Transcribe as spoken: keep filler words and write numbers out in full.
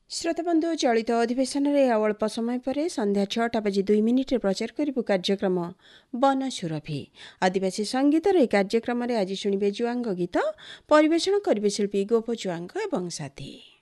श्रोताबंधु चलित अधिवेशन में अल्प समय पर संध्या छटा बजी दुई मिनिट प्रचार करू कार्यक्रम बनसुरभि आदिवासी संगीतर यह कार्यक्रम आज शुणे जुआंग गीत परिवेषण करेंगे शिल्पी गोप जुआंग एवं साथी।